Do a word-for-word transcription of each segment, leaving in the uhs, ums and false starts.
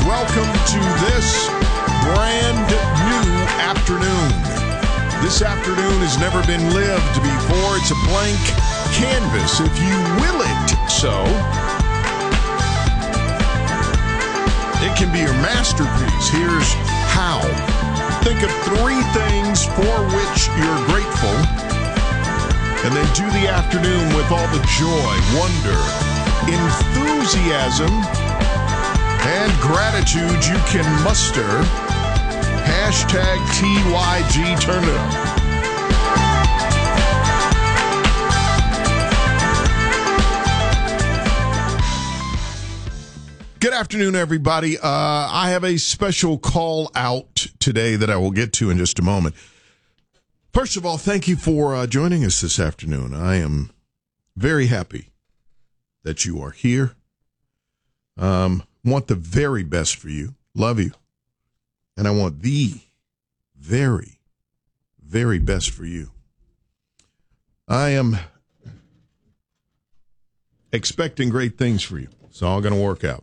welcome to this brand new afternoon. This afternoon has never been lived before. It's a blank canvas, if you will it so. It can be your masterpiece. Here's how. Think of three things for which you're grateful, and then do the afternoon with all the joy, wonder, enthusiasm, and gratitude you can muster. Hashtag T Y G turn it up. Good afternoon, everybody. Uh, I have a special call out today that I will get to in just a moment. First of all, thank you for uh, joining us this afternoon. I am very happy that you are here. Um, want the very best for you. Love you. And I want the very, very best for you. I am expecting great things for you. It's all going to work out.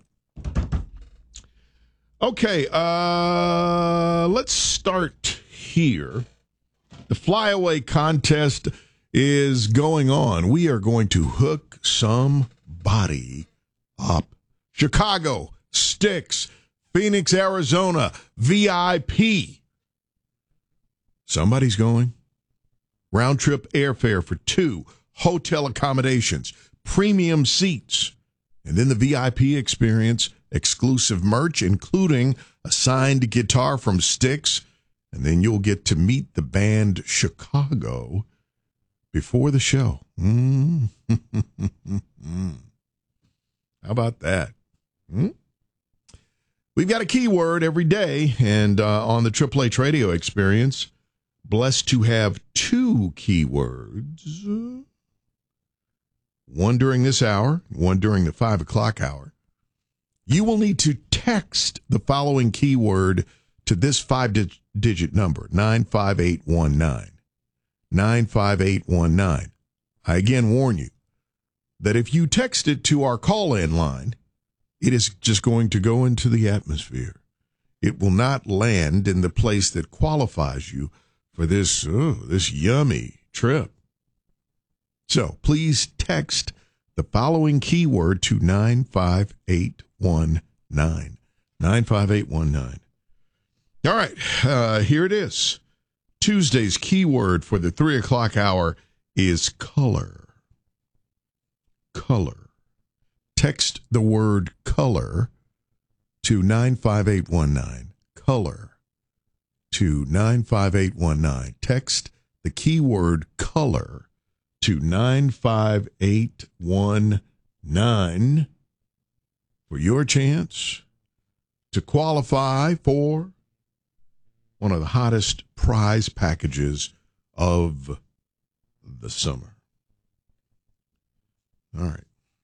Okay, uh, let's start here. The flyaway contest is going on. We are going to hook somebody up. Chicago, Styx, Phoenix, Arizona, V I P. Somebody's going. Round trip airfare for two, hotel accommodations, premium seats, and then the V I P experience, exclusive merch, including a signed guitar from Styx, and then you'll get to meet the band Chicago before the show. Mm. How about that? Hmm? We've got a keyword every day, and uh, on the Triple H Radio Experience, blessed to have two keywords. One during this hour, one during the five o'clock hour. You will need to text the following keyword to this five-digit number, nine five eight one nine. nine five eight one nine. I again warn you that if you text it to our call-in line, it is just going to go into the atmosphere. It will not land in the place that qualifies you for this, oh, this yummy trip. So please text the following keyword to nine five eight one nine. nine five eight one nine. All right, uh, here it is. Tuesday's keyword for the three o'clock hour is color. Color. Text the word color to nine five eight one nine. Color to nine five eight one nine. Text the keyword color to nine five eight one nine for your chance to qualify for one of the hottest prize packages of the summer. All right.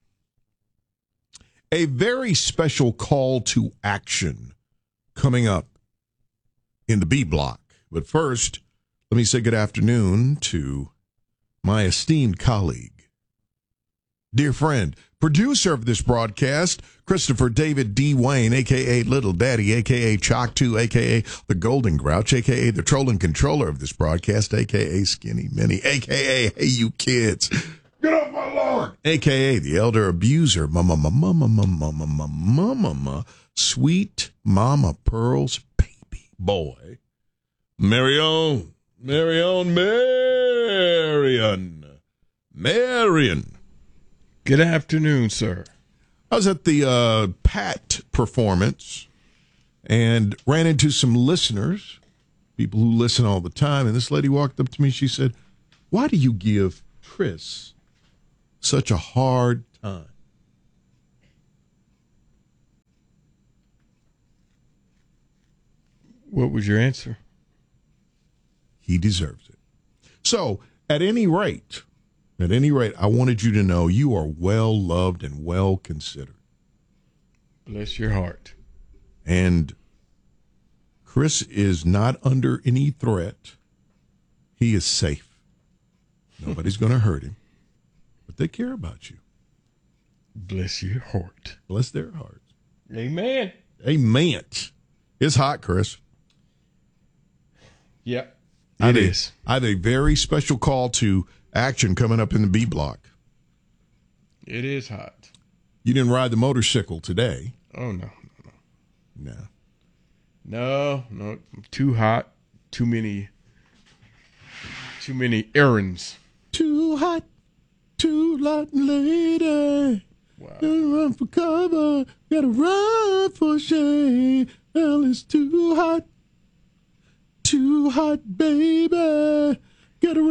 A very special call to action coming up in the B block. But first, let me say good afternoon to my esteemed colleague, dear friend, producer of this broadcast, Christopher David D. Wayne, a k a. Little Daddy, a k a. Chalk two, a k a the Golden Grouch, a k a the trolling controller of this broadcast, a k a. Skinny Minnie, a k a. Hey, you kids. Get off my lawn! A K A the elder abuser, mama, mama, mama, mama, mama, mama, sweet Mama Pearl's baby boy, Marion, Marion, Marion, Marion. Good afternoon, sir. I was at the uh, Pat performance and ran into some listeners, people who listen all the time, and this lady walked up to me. She said, "Why do you give Chris such a hard time?" What was your answer? He deserves it. So, at any rate, at any rate, I wanted you to know you are well loved and well considered. Bless your heart. And Chris is not under any threat. He is safe. Nobody's going to hurt him. But they care about you. Bless your heart. Bless their hearts. Amen. Amen. It's hot, Chris. Yep. I It have a- is. I have a very special call to action coming up in the B block. It is hot. You didn't ride the motorcycle today. Oh, no. No. No, no. Too hot. Too many. Too many errands. Too hot, too hot, lady. Wow. Gotta run for cover, gotta run for shade. Well, it's too hot, too hot, baby. Gotta